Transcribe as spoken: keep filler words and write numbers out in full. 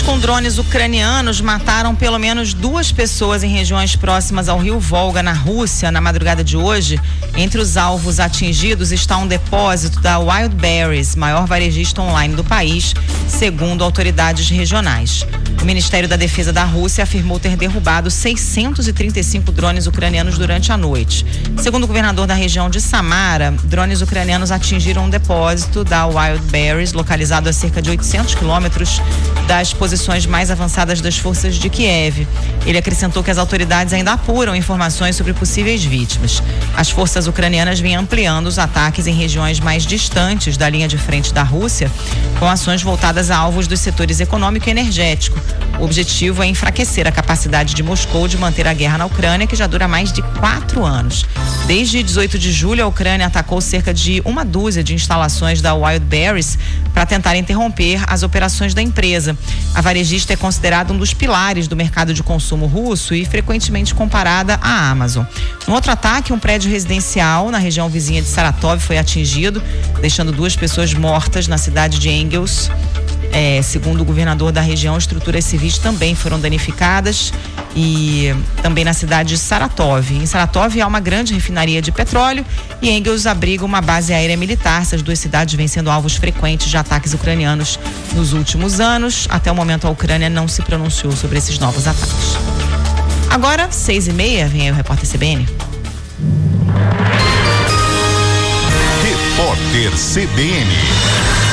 com drones ucranianos mataram pelo menos duas pessoas em regiões próximas ao rio Volga, na Rússia, na madrugada de hoje. Entre os alvos atingidos está um depósito da Wildberries, maior varejista online do país, segundo autoridades regionais. O Ministério da Defesa da Rússia afirmou ter derrubado seiscentos e trinta e cinco drones ucranianos durante a noite. Segundo o governador da região de Samara, drones ucranianos atingiram um depósito da Wildberries, localizado a cerca de oitocentos quilômetros das posições mais avançadas das forças de Kiev. Ele acrescentou que as autoridades ainda apuram informações sobre possíveis vítimas. As forças ucranianas vêm ampliando os ataques em regiões mais distantes da linha de frente da Rússia, com ações voltadas a alvos dos setores econômico e energético. O objetivo é enfraquecer a capacidade de Moscou de manter a guerra na Ucrânia, que já dura mais de quatro anos. Desde dezoito de julho, a Ucrânia atacou cerca de uma dúzia de instalações da Wildberries para tentar interromper as operações da empresa. A varejista é considerada um dos pilares do mercado de consumo russo e frequentemente comparada à Amazon. No outro ataque, um prédio residencial na região vizinha de Saratov foi atingido, deixando duas pessoas mortas na cidade de Engels. É, segundo o governador da região, estruturas civis também foram danificadas, e também na cidade de Saratov. Em Saratov há uma grande refinaria de petróleo e Engels abriga uma base aérea militar. Essas duas cidades vêm sendo alvos frequentes de ataques ucranianos nos últimos anos. Até o momento, a Ucrânia não se pronunciou sobre esses novos ataques. Agora, seis e meia, vem aí o repórter C B N. Repórter C B N.